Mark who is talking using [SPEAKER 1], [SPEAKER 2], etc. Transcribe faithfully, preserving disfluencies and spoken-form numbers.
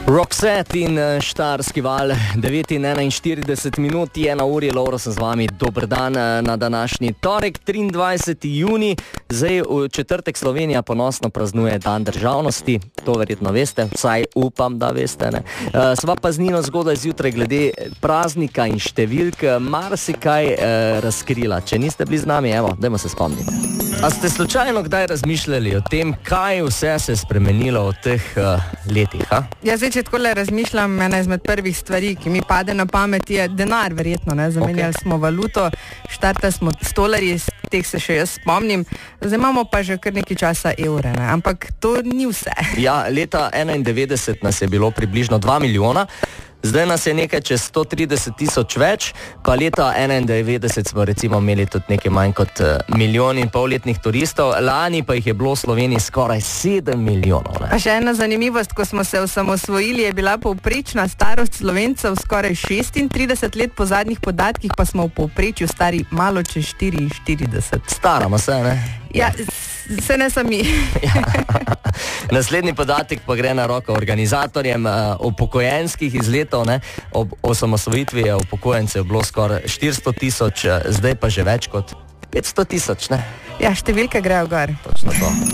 [SPEAKER 1] Roxette in Štajerski val, devet in enainštirideset minut je na uri, Lovro sem z vami, dober dan na današnji torek, triindvajseti junij, zdaj v četrtek Slovenija ponosno praznuje dan državnosti, to verjetno veste, vsaj upam, da veste, ne. Sva pa z Nino zgodaj zjutraj glede praznika in številk marsikaj eh, razkrila, če niste bili z nami, evo, dajmo se spomniti. A ste slučajno kdaj razmišljali o tem, kaj vse se je spremenilo v teh uh, letih, ha?
[SPEAKER 2] Ja, zdaj, če takole razmišljam, ena izmed prvih stvari, ki mi pade na pamet, je denar, verjetno, ne, zamenjali okay. smo valuto, štartali smo stolarji, teh se še jaz spomnim, zdaj imamo pa že kar nekaj časa evre, ne, ampak to ni vse.
[SPEAKER 1] Ja, leta enaindevetdeset nas je bilo približno dva milijona, zdaj nas je nekaj čez sto trideset tisoč več, pa leta enaindevetdeset smo recimo imeli tudi nekaj manj kot uh, milijon in pol letnih turistov, lani pa jih je bilo v Sloveniji skoraj sedem milijonov. Ne?
[SPEAKER 2] A še ena zanimivost, ko smo se osamosvojili, je bila povprečna starost Slovencev skoraj šestintrideset let, po zadnjih podatkih pa smo v povprečju stari malo čez štiriinštirideset.
[SPEAKER 1] Staramo se, ne?
[SPEAKER 2] Ja, se ne sami.
[SPEAKER 1] Ja. Naslednji podatek pa gre na roko organizatorjem uh, upokojenskih izletov, ne? Ob osamosvojitvi je upokojencev bilo skoraj štiristo tisoč, zdaj pa že več kot petsto tisoč, ne?
[SPEAKER 2] Ja, številke grejo gor.
[SPEAKER 1] Točno to.